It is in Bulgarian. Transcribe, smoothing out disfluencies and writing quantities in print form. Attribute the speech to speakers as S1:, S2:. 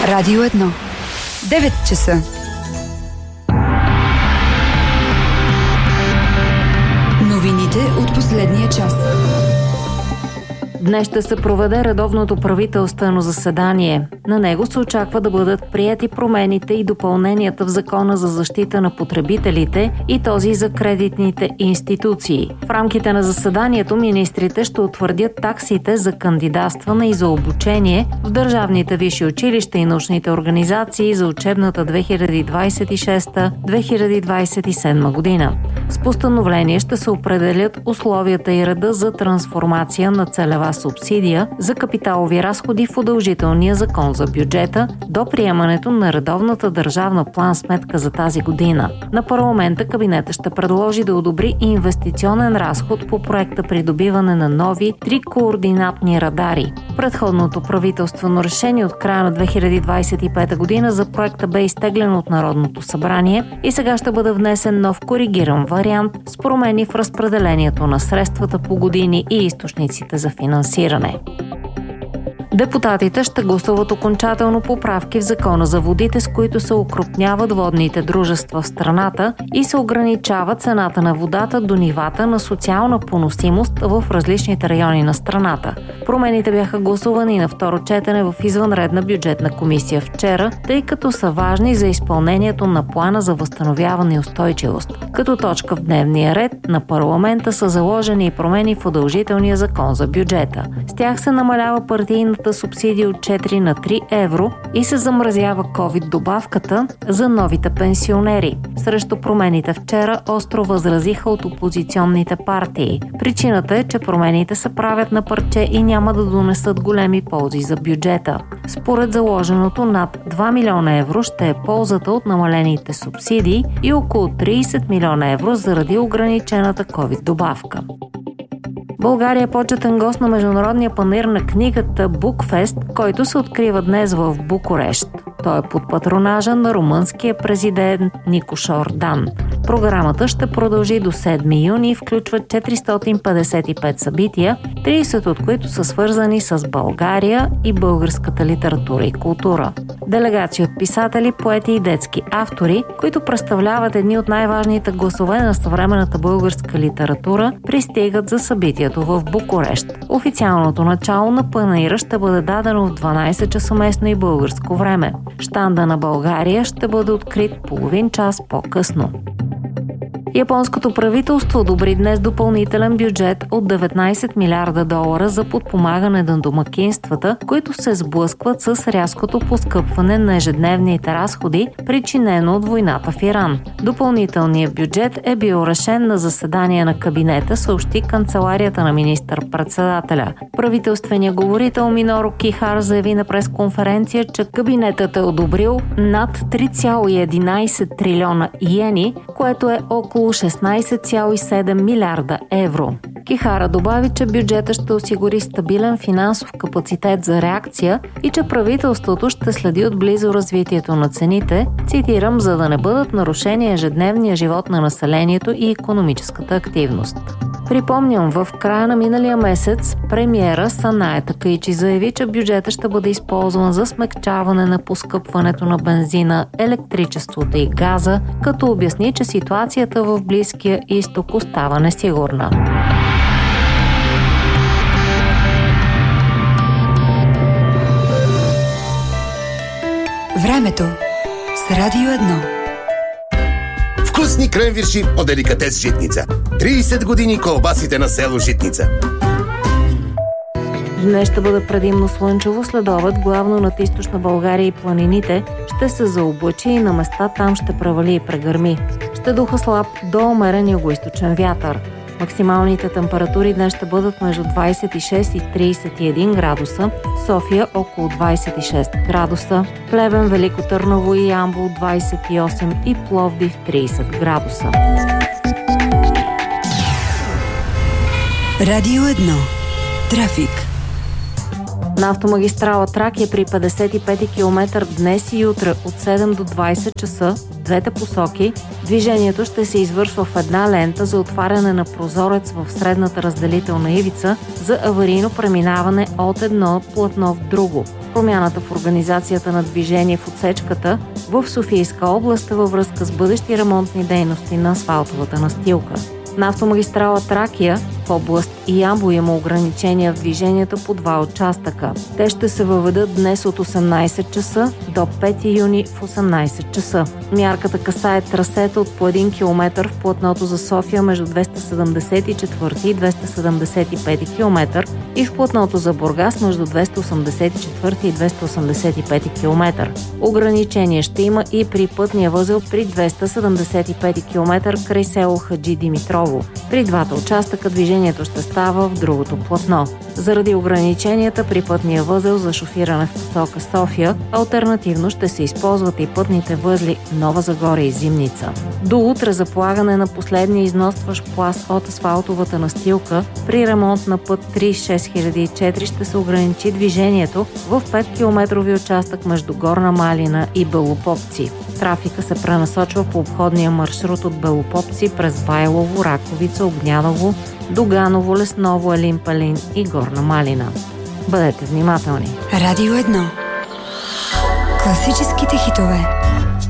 S1: Радио 1. 9 часа. Новините от последния час.
S2: Днес ще се проведе редовното правителствено заседание. На него се очаква да бъдат приети промените и допълненията в Закона за защита на потребителите и този за кредитните институции. В рамките на заседанието министрите ще утвърдят таксите за кандидатстване и за обучение в държавните висши училища и научните организации за учебната 2026-2027 година. С постановление ще се определят условията и реда за трансформация на целева субсидия за капиталови разходи в удължителния закон за бюджета до приемането на редовната държавна план-сметка за тази година. На парламента кабинета ще предложи да одобри инвестиционен разход по проекта придобиване на нови 3 координатни радари. Предходното правителствено решение от края на 2025 година за проекта бе изтеглено от Народното събрание и сега ще бъде внесен нов коригиран вариант с промени в разпределението на средствата по години и източниците за финансиране. Депутатите ще гласуват окончателно поправки в Закона за водите, с които се окрупняват водните дружества в страната и се ограничава цената на водата до нивата на социална поносимост в различните райони на страната. Промените бяха гласувани на второ четене в извънредна бюджетна комисия вчера, тъй като са важни за изпълнението на плана за възстановяване и устойчивост. Като точка в дневния ред на парламента са заложени и промени в удължителния закон за бюджета. С тях се намалява партийната субсидия от 4 на 3 евро и се замразява ковид-добавката за новите пенсионери. Срещу промените вчера остро възразиха от опозиционните партии. Причината е, че промените се правят на парче и няма да донесат големи ползи за бюджета. Според заложеното, над 2 милиона евро ще е ползата от намалените субсидии и около 30 милиона евро заради ограничената ковид-добавка. България е почетен гост на Международния панаир на книгата Букфест, който се открива днес в Букурещ. Той е под патронажа на румънския президент Никош Ордан. Програмата ще продължи до 7 юни и включва 455 събития, 30 от които са свързани с България и българската литература и култура. Делегации от писатели, поети и детски автори, които представляват едни от най-важните гласове на съвременната българска литература, пристигат за събитието в Букурещ. Официалното начало на панаира ще бъде дадено в 12 часа местно и българско време. Щанда на България ще бъде открит половин час по-късно. Японското правителство одобри днес допълнителен бюджет от 19 милиарда долара за подпомагане на домакинствата, които се сблъскват с рязкото поскъпване на ежедневните разходи, причинено от войната в Иран. Допълнителният бюджет е бил решен на заседание на кабинета, съобщи канцеларията на министър-председателя. Правителственият говорител Миноро Кихара заяви на пресконференция, че кабинетът е одобрил над 3,11 трилиона йени, което е около 16,7 милиарда евро. Кихара добави, че бюджета ще осигури стабилен финансов капацитет за реакция и че правителството ще следи отблизо развитието на цените, цитирам, за да не бъдат нарушени ежедневния живот на населението и икономическата активност. Припомням, в края на миналия месец премиера Санае Такаичи заяви, че бюджетът ще бъде използван за смекчаване на поскъпването на бензина, електричеството и газа, като обясни, че ситуацията в Близкия изток остава несигурна.
S1: Времето с Радио 1.
S3: Вкусни кренвирши от деликатес Житница. 30 години колбасите на село Житница.
S2: Днес ще бъде предимно слънчево, след обед, главно над източна България и планините, ще се заоблачи и на места там ще превали и прегърми. Ще духа слаб до умерен югоизточен вятър. Максималните температури днес ще бъдат между 26 и 31 градуса, София около 26 градуса, Плевен, Велико Търново и Ямбол 28 и Пловдив 30 градуса.
S1: Радио 1. Трафик.
S2: На автомагистрала Тракия при 55 км днес и утре от 7 до 20 часа в двете посоки движението ще се извършва в една лента за отваряне на прозорец в средната разделителна ивица за аварийно преминаване от едно платно в друго. Промяната в организацията на движение в отсечката в Софийска област е във връзка с бъдещи ремонтни дейности на асфалтовата настилка. На автомагистрала Тракия в област Ямбол има ограничения в движението по два участъка. Те ще се въведат днес от 18 часа до 5 юни в 18 часа. Мярката касае трасета от по 1 км в платното за София между 274 и 275 км и в платното за Бургас между 284 и 285 км. Ограничение ще има и при пътния възел при 275 км край село Хаджи Димитрово. При двата участъка движението ще става в другото платно. Заради ограниченията при пътния възел за шофиране в посока София, алтернативно ще се използват и пътните възли Нова Загора и Зимница. До утре за полагане на последния изностващ пласт от асфалтовата настилка при ремонт на път 36004 ще се ограничи движението в 5-километрови участък между Горна Малина и Белопопци. Трафика се пренасочва по обходния маршрут от Белопопци през Байлово, Раковица, Огняново, Доганово, Лесново, Елин Пелин и Горна Малина. Бъдете внимателни!
S1: Радио 1. Класическите хитове.